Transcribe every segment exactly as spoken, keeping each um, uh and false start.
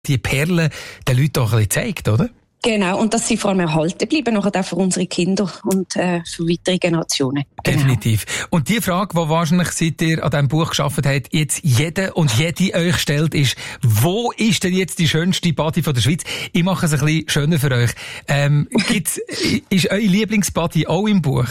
die Perlen den Leuten auch ein bisschen zeigt, oder? Genau, und dass sie vor allem erhalten bleiben, nachher auch für unsere Kinder und äh, für weitere Generationen. Genau. Definitiv. Und die Frage, die wahrscheinlich, seit ihr an diesem Buch gearbeitet habt, jetzt jeder und jede euch stellt, ist, wo ist denn jetzt die schönste Party von der Schweiz? Ich mache es ein bisschen schöner für euch. Ähm, gibt's, ist eure Lieblingsparty auch im Buch?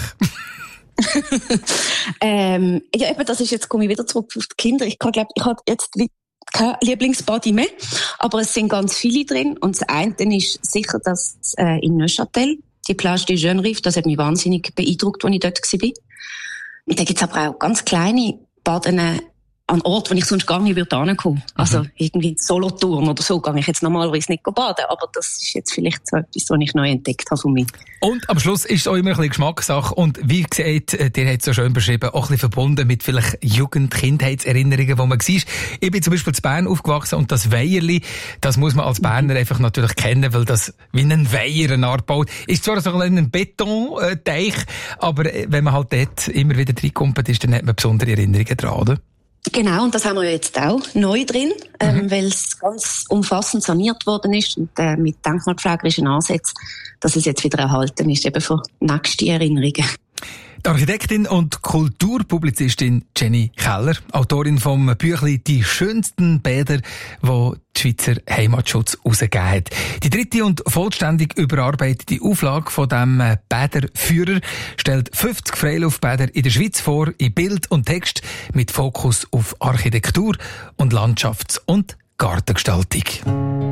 ähm, ja, eben, das ist jetzt, komme ich wieder zurück auf die Kinder. Ich glaube, ich habe jetzt kein Lieblingsbody mehr, aber es sind ganz viele drin. Und das eine ist sicher das äh, in Neuchâtel, die Plage des Jeunes Rives, das hat mich wahnsinnig beeindruckt, als ich dort war. Und da gibt es aber auch ganz kleine Baden an Ort, wo ich sonst gar nicht hinkommen würde. Also irgendwie Solothurn oder so gehe ich jetzt normalerweise nicht baden, aber das ist jetzt vielleicht so etwas, was ich neu entdeckt habe von mir. Und am Schluss ist es auch immer ein bisschen Geschmackssache und wie gesagt, ihr habt es so schön beschrieben, auch ein bisschen verbunden mit vielleicht Jugend-, Kindheitserinnerungen, wo man war. Ich bin zum Beispiel in Bern aufgewachsen und das Weierli, das muss man als Berner einfach natürlich kennen, weil das wie ein Weiher eine Art baut. Ist zwar so ein Betonteich, aber wenn man halt dort immer wieder reinkommt, ist, dann hat man besondere Erinnerungen dran, oder? Genau, und das haben wir jetzt auch neu drin, ähm, mhm. weil es ganz umfassend saniert worden ist und äh, mit denkmalpflegerischen Ansätzen, dass es jetzt wieder erhalten ist, eben für nächste Erinnerungen. Die Architektin und Kulturpublizistin Jenny Keller, Autorin vom Büchli «Die schönsten Bäder», wo die Schweizer Heimatschutz herausgegeben hat. Die dritte und vollständig überarbeitete Auflage von dem Bäderführer stellt fünfzig Freiluftbäder in der Schweiz vor, in Bild und Text, mit Fokus auf Architektur und Landschafts- und Gartengestaltung.